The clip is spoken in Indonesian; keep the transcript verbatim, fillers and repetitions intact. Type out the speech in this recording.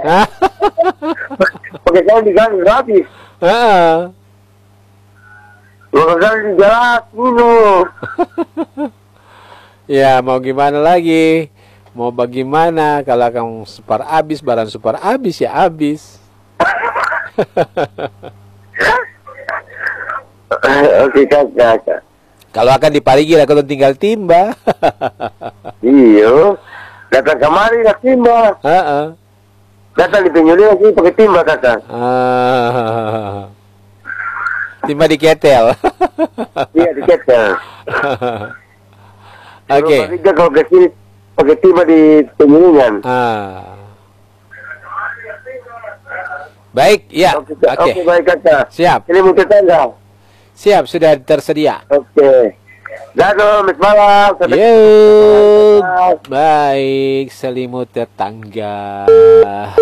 Pakai kali diganti gratis. Heeh. Dua kali dijelas minum. Ya mau gimana lagi? Mau bagaimana? Kalau kamu super habis, barang super habis ya habis. Oke kakak. Kalau akan diparigi lah, kalau tinggal timba. Iyo. Datang kemari nak timba. Heeh. Datang di penyuling sih pakai timba kakak. Ah. Timba di ketel. Iya di ketel. Oke. Kalau ke sini pakai timba di penyulingan. Ah. Baik, ya. Oke, Oke. oke, baik kakak. Siap. Ini mau tetangga. Siap, sudah tersedia. Oke. Dadah, selamat malam. Yo, baik, selimut tetangga.